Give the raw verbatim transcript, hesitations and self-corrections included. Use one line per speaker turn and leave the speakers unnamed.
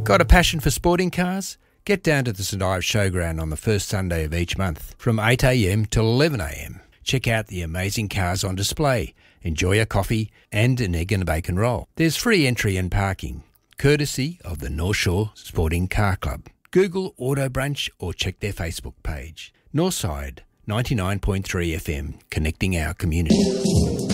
Got a passion for sporting cars? Get down to the St Ives Showground on the first Sunday of each month from eight a m till eleven a m. Check out the amazing cars on display, enjoy a coffee and an egg and bacon roll. There's free entry and parking, courtesy of the North Shore Sporting Car Club. Google Auto Brunch or check their Facebook page. Northside ninety-nine point three F M, connecting our community.